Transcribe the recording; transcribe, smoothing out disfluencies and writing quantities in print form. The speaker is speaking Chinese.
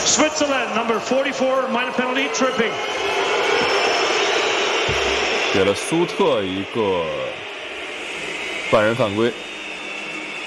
Switzerland, number 44, minor penalty, tripping. 给了苏特一个半人犯规。